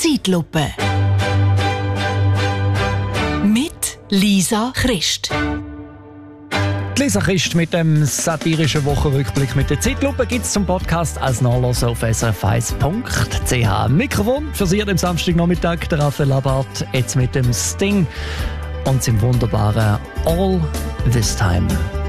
Zeitlupe. Mit Lisa Christ. Lisa Christ mit dem satirischen Wochenrückblick mit der Zeitlupe gibt es zum Podcast als Nachlass auf srf1.ch. Mikrofon für Sie am Samstagnachmittag, der Raphael Labart, jetzt mit dem Sting und seinem wunderbaren All This Time.